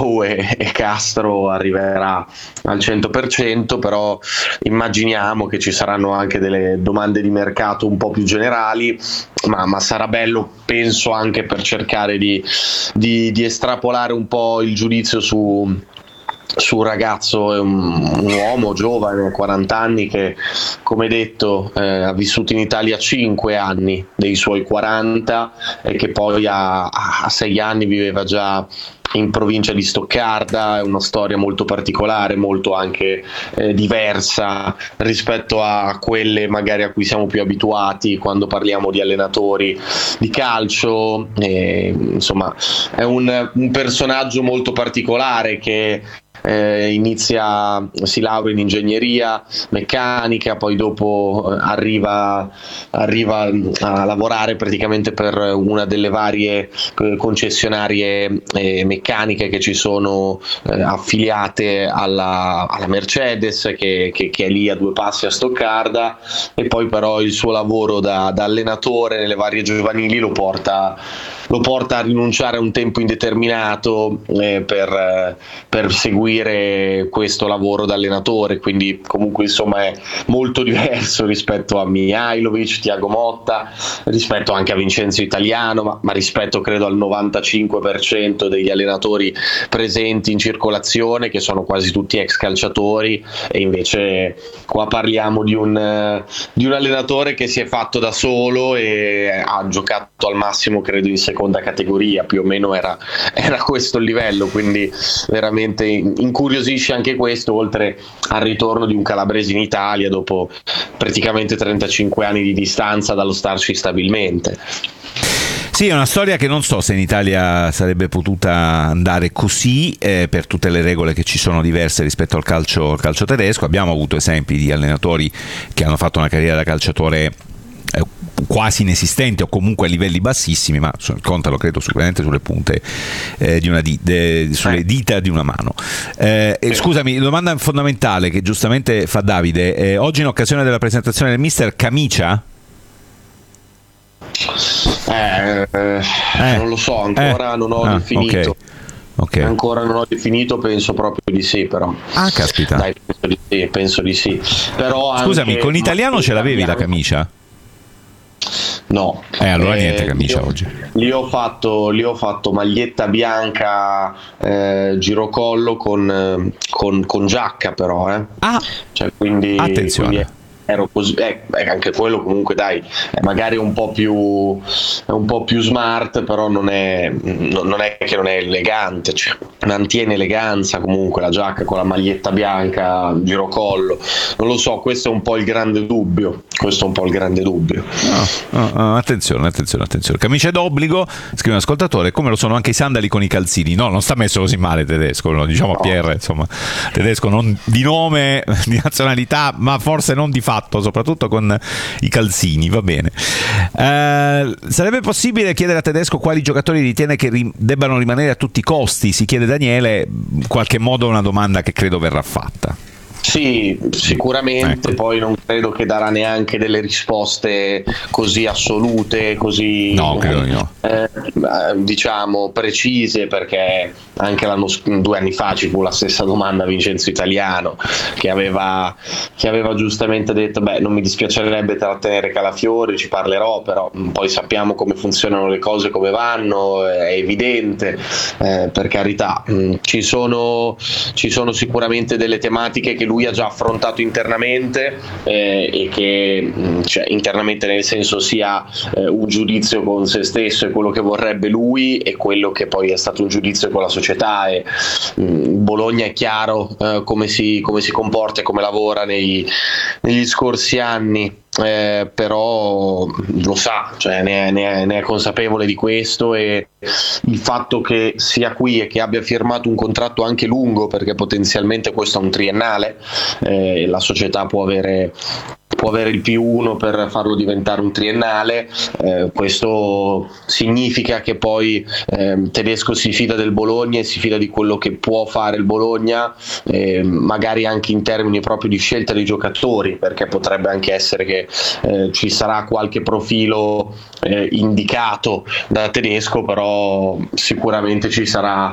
show e Castro arriverà al 100%, però immaginiamo che ci saranno anche delle domande di mercato un po' più generali, ma sarà bello, penso, anche per cercare di estrapolare un po' il giudizio su un ragazzo, un uomo giovane, 40 anni, che, come detto, ha vissuto in Italia 5 anni dei suoi 40 e che poi a 6 anni viveva già in provincia di Stoccarda. È una storia molto particolare, molto anche diversa rispetto a quelle magari a cui siamo più abituati quando parliamo di allenatori di calcio. Insomma, è un personaggio molto particolare che si laurea in ingegneria meccanica, poi dopo arriva a lavorare praticamente per una delle varie concessionarie meccaniche che ci sono affiliate alla Mercedes, che è lì a 2 passi a Stoccarda, e poi però il suo lavoro da allenatore nelle varie giovanili lo porta a rinunciare a un tempo indeterminato per seguire questo lavoro da allenatore. Quindi comunque, insomma, è molto diverso rispetto a Mihajlovic, Thiago Motta, rispetto anche a Vincenzo Italiano, ma rispetto credo al 95% degli allenatori presenti in circolazione, che sono quasi tutti ex calciatori. E invece qua parliamo di un allenatore che si è fatto da solo e ha giocato al massimo credo in seconda categoria, più o meno era questo il livello, quindi veramente incuriosisce anche questo, oltre al ritorno di un calabrese in Italia dopo praticamente 35 anni di distanza dallo starci stabilmente. Sì, è una storia che non so se in Italia sarebbe potuta andare così, per tutte le regole che ci sono diverse rispetto al calcio tedesco. Abbiamo avuto esempi di allenatori che hanno fatto una carriera da calciatore quasi inesistente o comunque a livelli bassissimi, ma contalo credo sicuramente sulle punte sulle dita di una mano. Scusami, domanda fondamentale che giustamente fa Davide, oggi in occasione della presentazione del mister, camicia? Non lo so, ancora non ho definito. Okay. Ancora non ho definito, penso proprio di sì, però. Caspita. Dai, penso di sì. Però scusami, con l'italiano ce l'avevi la camicia? No, allora niente camicia oggi. Lì ho fatto maglietta bianca, girocollo con giacca, però. Cioè, quindi, attenzione. Quindi ero così, anche quello comunque dai, magari è un po' più smart, però non è che non è elegante, cioè, mantiene eleganza comunque la giacca con la maglietta bianca, girocollo. Non lo so, questo è un po' il grande dubbio. Attenzione. Camicia d'obbligo, scrive un ascoltatore, come lo sono anche i sandali con i calzini. No, non sta messo così male Tedesco, no, diciamo Pierre, insomma, Tedesco non di nome, di nazionalità, ma forse non di fatto, soprattutto con i calzini, va bene. Sarebbe possibile chiedere a Tedesco quali giocatori ritiene che debbano rimanere a tutti i costi? Si chiede Daniele, in qualche modo una domanda che credo verrà fatta. Sì, sicuramente, ecco. Poi non credo che darà neanche delle risposte così assolute, così credo di no. Diciamo precise, perché anche 2 anni fa ci fu la stessa domanda a Vincenzo Italiano, che aveva giustamente detto non mi dispiacerebbe trattenere Calafiori, ci parlerò, però poi sappiamo come funzionano le cose, come vanno, è evidente, per carità. Ci sono sicuramente delle tematiche che lui ha già affrontato internamente, e che internamente nel senso sia un giudizio con se stesso e quello che vorrebbe lui, e quello che poi è stato un giudizio con la società. E Bologna è chiaro come si comporta e come lavora negli scorsi anni. Però lo sa, cioè ne è consapevole di questo, e il fatto che sia qui e che abbia firmato un contratto anche lungo, perché potenzialmente questo è un triennale, la società può avere il +1 per farlo diventare un triennale. Questo significa che poi Tedesco si fida del Bologna e si fida di quello che può fare il Bologna, magari anche in termini proprio di scelta dei giocatori, perché potrebbe anche essere che ci sarà qualche profilo indicato da Tedesco, però sicuramente ci sarà